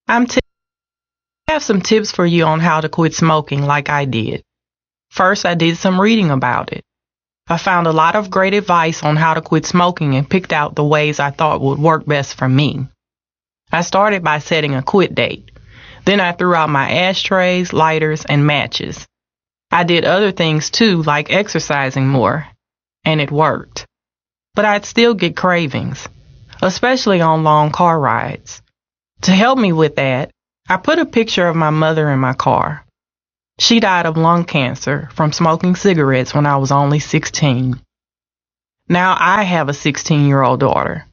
I have some tips for you on how to quit smoking like I did. First, I did some reading about it. I found a lot of great advice on how to quit smoking and picked out the ways I thought would work best for me. I started by setting a quit date. Then I threw out my ashtrays, lighters, and matches. I did other things too, like exercising more, and it worked. But I'd still get cravings, especially on long car rides. To help me with that, I put a picture of my mother in my car. She died of lung cancer from smoking cigarettes when I was only 16. Now I have a 16-year-old daughter.